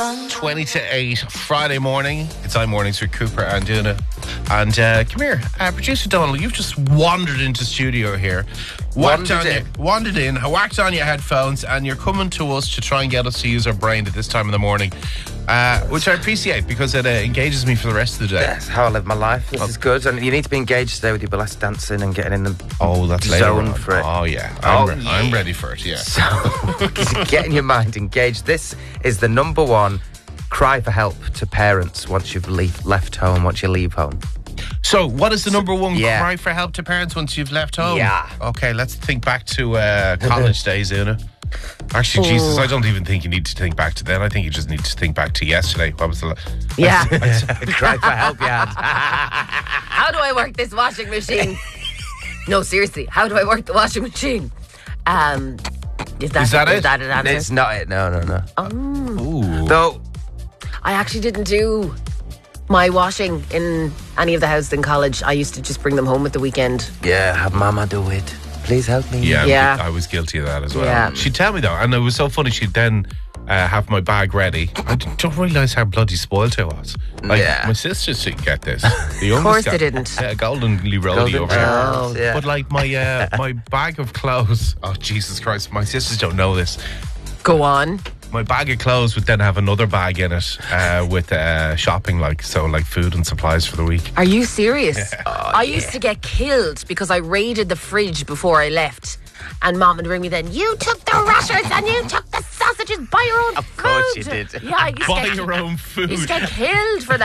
20 to 8, Friday morning. It's iMornings with Cooper and Una. And come here, producer Donald, you've just wandered into studio here. Wandered in, whacked on your headphones, and you're coming to us to try and get us to use our brain at this time of the morning. Which I appreciate because it engages me for the rest of the day. That's how I live my life. This is good. And you need to be engaged today with your burlesque dancing and getting in the zone for it. Oh, yeah. I'm ready for it, yeah. So, getting your mind engaged. This is the number one cry for help to parents once you've left home, once you leave home. So, what is the number one cry for help to parents once you've left home? Yeah. Okay, let's think back to college days, Una. Actually, Jesus, I don't even think you need to think back to then. I think you just need to think back to yesterday. What was the... Cry for help you had. How do I work this washing machine? No, seriously, how do I work the washing machine? Is that it? It's not it. No. Ooh. Though, I actually didn't do my washing in any of the houses in college. I used to just bring them home at the weekend. yeah, have mama do it. Please help me. Yeah, I was guilty of that as well. Yeah. She'd tell me though, and it was so funny, she'd then have my bag ready. I don't realise how bloody spoiled I was. Like, my sisters didn't get this. The Of course they didn't. Yeah, goldenly roly over here. Oh. Yeah. But like my my bag of clothes, oh Jesus Christ, my sisters don't know this. Go on. My bag of clothes would then have another bag in it with shopping, like food and supplies for the week. Are you serious? I used to get killed because I raided the fridge before I left. And Mom would ring me then, you took the rashers and you took the sausages, buy your own food. Of course you did. Yeah, I used to Buy get, your own food. used to get killed for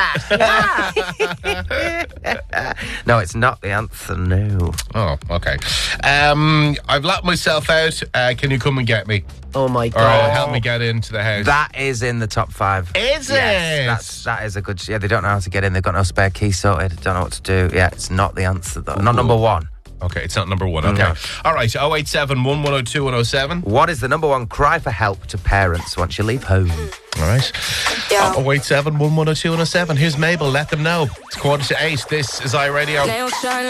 that. Yeah. No, it's not the answer, no. Oh, okay. I've locked myself out. Can you come and get me? Oh my Or God. help me get into the house? That is in the top 5. Is Yes, it? that is a good... Yeah, they don't know how to get in. They've got no spare key sorted. Don't know what to do. Yeah, it's not the answer, though. Not number 1. Okay, it's not number 1. Okay. No. All right, 087 1102 107. What is the number 1 cry for help to parents once you leave home? All right. 087 1102 107. Here's Mabel. Let them know. It's 7:45. This is iRadio.